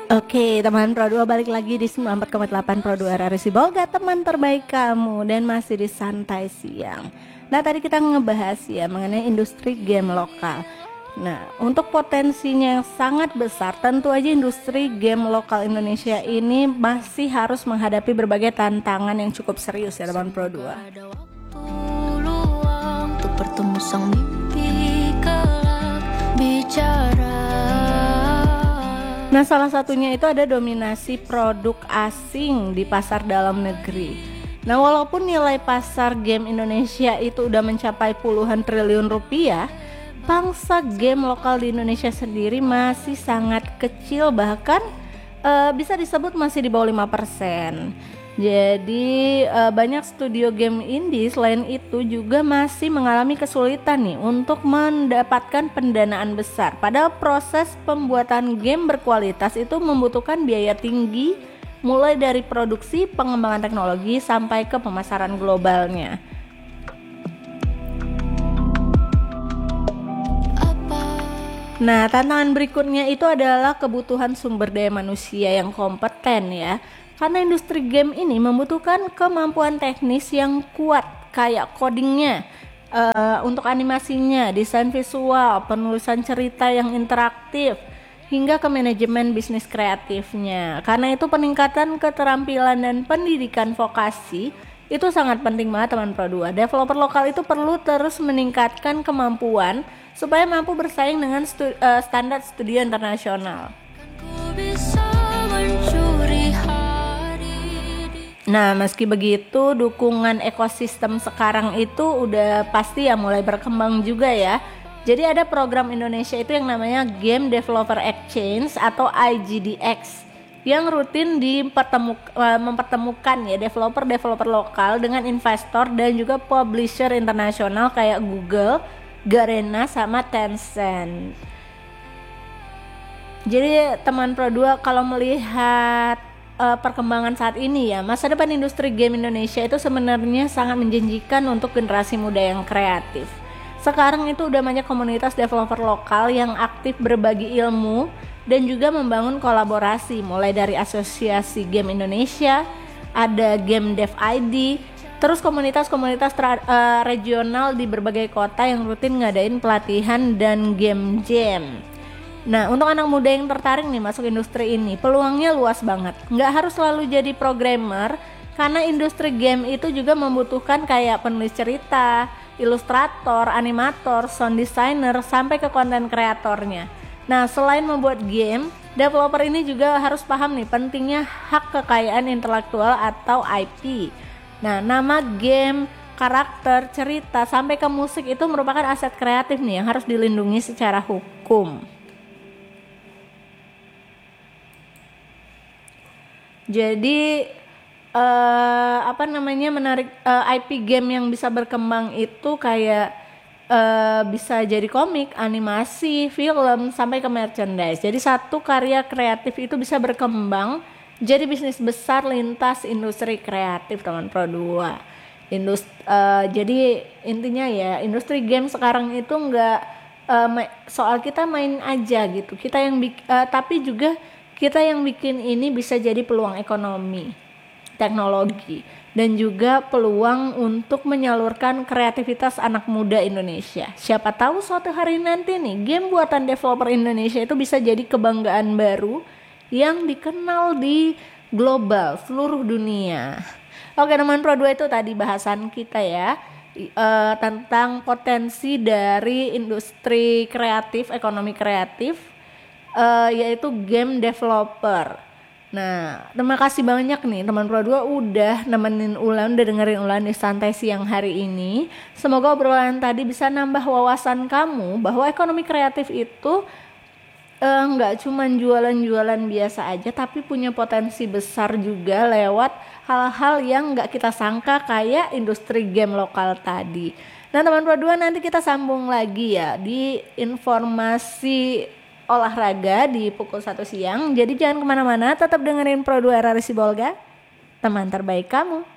Oke, teman Pro 2 balik lagi di 94,8 Pro 2 RRI Sibolga, teman terbaik kamu, dan masih di Santai Siang. Nah, tadi kita ngebahas ya mengenai industri game lokal. Nah, untuk potensinya yang sangat besar, tentu aja industri game lokal Indonesia ini masih harus menghadapi berbagai tantangan yang cukup serius ya teman Pro 2. Ada waktu luang untuk bertemu sang mimpi kelak bicara. Nah, salah satunya itu ada dominasi produk asing di pasar dalam negeri. Nah, walaupun nilai pasar game Indonesia itu udah mencapai puluhan triliun rupiah, pangsa game lokal di Indonesia sendiri masih sangat kecil, bahkan bisa disebut masih di bawah 5%. Jadi banyak studio game indie selain itu juga masih mengalami kesulitan nih untuk mendapatkan pendanaan besar. Padahal proses pembuatan game berkualitas itu membutuhkan biaya tinggi, mulai dari produksi, pengembangan teknologi sampai ke pemasaran globalnya. Nah, tantangan berikutnya itu adalah kebutuhan sumber daya manusia yang kompeten ya. Karena industri game ini membutuhkan kemampuan teknis yang kuat, kayak codingnya, untuk animasinya, desain visual, penulisan cerita yang interaktif, hingga ke manajemen bisnis kreatifnya. Karena itu peningkatan keterampilan dan pendidikan vokasi itu sangat penting banget teman Pro 2. Developer lokal itu perlu terus meningkatkan kemampuan supaya mampu bersaing dengan standar studio internasional. Nah, meski begitu, dukungan ekosistem sekarang itu udah pasti ya mulai berkembang juga ya. Jadi ada program Indonesia itu yang namanya Game Developer Exchange atau IGDX yang rutin mempertemukan ya developer lokal dengan investor dan juga publisher internasional kayak Google, Garena sama Tencent. Jadi teman Pro 2 kalau melihat perkembangan saat ini ya, masa depan industri game Indonesia itu sebenarnya sangat menjanjikan untuk generasi muda yang kreatif. Sekarang itu udah banyak komunitas developer lokal yang aktif berbagi ilmu dan juga membangun kolaborasi, mulai dari Asosiasi Game Indonesia, ada Game Dev ID, terus komunitas-komunitas regional di berbagai kota yang rutin ngadain pelatihan dan game jam. Nah, untuk anak muda yang tertarik nih masuk industri ini, peluangnya luas banget. Nggak harus selalu jadi programmer, karena industri game itu juga membutuhkan kayak penulis cerita, ilustrator, animator, sound designer, sampai ke konten kreatornya. Nah, selain membuat game, developer ini juga harus paham nih pentingnya hak kekayaan intelektual atau IP. Nah, nama game, karakter, cerita, sampai ke musik itu merupakan aset kreatif nih yang harus dilindungi secara hukum. Jadi menarik IP game yang bisa berkembang itu kayak bisa jadi komik, animasi, film, sampai ke merchandise. Jadi satu karya kreatif itu bisa berkembang jadi bisnis besar lintas industri kreatif teman Pro 2. Jadi intinya ya industri game sekarang itu nggak soal kita main aja gitu. Tapi juga kita yang bikin ini bisa jadi peluang ekonomi, teknologi, dan juga peluang untuk menyalurkan kreativitas anak muda Indonesia. Siapa tahu suatu hari nanti nih game buatan developer Indonesia itu bisa jadi kebanggaan baru yang dikenal di global seluruh dunia. Oke teman Pro 2, itu tadi bahasan kita ya tentang potensi dari industri kreatif, ekonomi kreatif, yaitu game developer. Nah, terima kasih banyak nih teman Pro 2 udah dengerin Ulan di Santai Siang hari ini. Semoga obrolan tadi bisa nambah wawasan kamu bahwa ekonomi kreatif itu nggak cuma jualan-jualan biasa aja, tapi punya potensi besar juga lewat hal-hal yang nggak kita sangka kayak industri game lokal tadi. Nah teman Pro 2, nanti kita sambung lagi ya di informasi olahraga di pukul 1 siang. Jadi jangan kemana-mana, tetap dengerin Pro 2 RRI Sibolga, teman terbaik kamu.